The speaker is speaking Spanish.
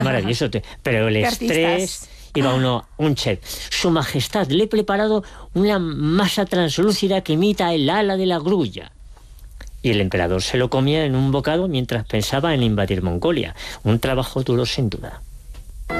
Maravilloso. Pero el estrés... Iba un chef. Su Majestad, le he preparado una masa translúcida que imita el ala de la grulla. Y el emperador se lo comía en un bocado mientras pensaba en invadir Mongolia. Un trabajo duro, sin duda.